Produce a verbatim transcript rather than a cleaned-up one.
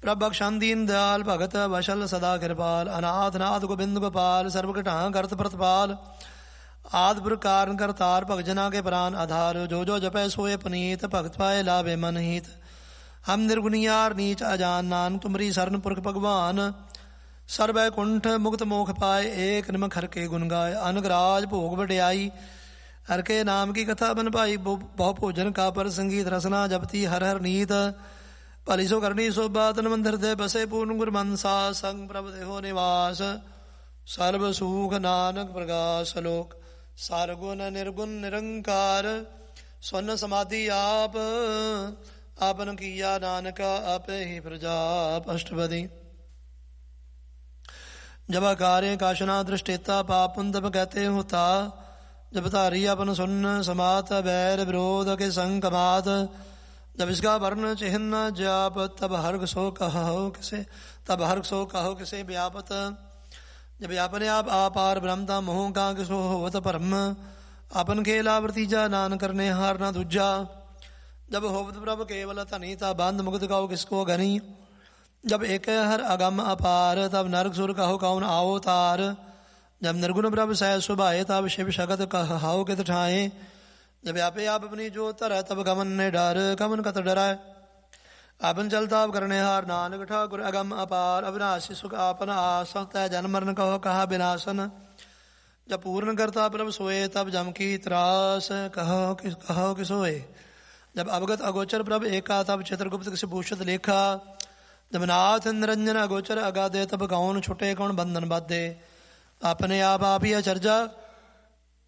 प्रभ बख्शान दीन दयाल भगत वशल सदा कृपाल अनाथ नाथ गोबिंद गोपाल सर्व घटां करत प्रतपाल आदि प्रकार करतार भगजना के प्राण आधार जो जो जपै सोए पुनीत भगत पाए लाभे मन हित हम निर्गुनियार नीच अजान नानक तुमरी शरण पुरख भगवान सर्व कुंठ मुक्त मोख पाए एक निमक हर के गुण गाय अनगराज भोग बड़ियाई हर के नाम की कथा बन पाई बहु भोजन का पर संगीत रसना जपती हर हर नीत भली सो करनी सो बात मंदिर दे बसे पूर्ण गुर मनसा संग प्रभ देहो निवास सर्व सुख नानक प्रकाश लोक सारगुण निर्गुण निरंकार स्वर्ण समाधि आप आपन किया नानक आप ही प्रजा अष्टपदी जब कार्य काशना दृष्टेता पापुन तब कहते होता जब धारी अपन सुन्न समात बैर विरोध के संग कमात जब इसका वर्ण चिन्ह जाप तब हर्ग सो कहो किसे तब हर्ग सो कहो किसे व्यापत जब अपने आप आपार ब्रह्मता मोह का किसो होवत परम अपन खेला वर्तीजा नान करने हार ना दूजा जब होवत प्रभ केवल धनीता बंध मुक्त कहो किसको घनी जब एक हर अगम अपार तब नरक सुर कहो कौन आओ तार जब निर्गुण प्रभ सह सुभाए तब शिव शगत कहो कित ठाए जब आपे आप अपनी जो तरह तब गमन ने डर गमन कत डराए आपन चलता करने हार नानक ठाकुर अगम अपार अविनाशी सुख आपन आसत जन्म मरण कहो कहा विनाशन जब पूर्ण करता प्रभ सोए तब जम की त्रास कहो कि कहो कि सोए जब अवगत अगोचर प्रभ एका तब चित्रगुप्त किसी भूषित लेखा जब नाथ निरंजन अगोचर अगाधे तब कौन छुटे कौन बंधन बाधे अपने आप आप ही अचर्जा